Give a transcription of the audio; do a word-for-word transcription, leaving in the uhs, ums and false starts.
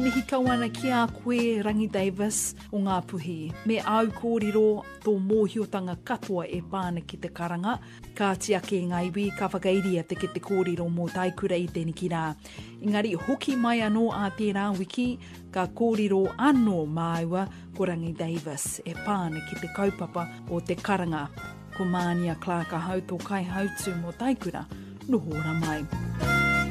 mihi kauana ki a koe Rangi Davis o ngā puhi. Me au kōrero tō mōhiotanga katoa e pāna ki te karanga. Ka tiake ngā iwi, ka whakairia te ke te kōrero mō taikura i tēnei ki rā. Engari, hoki mai anō a tērā wiki, ka kōrero anō māua ko Rangi Davis e pāna ki te kaupapa o te karanga. Ko Mānia Clark a hau tō kai hautu mō taikura, nohora mai.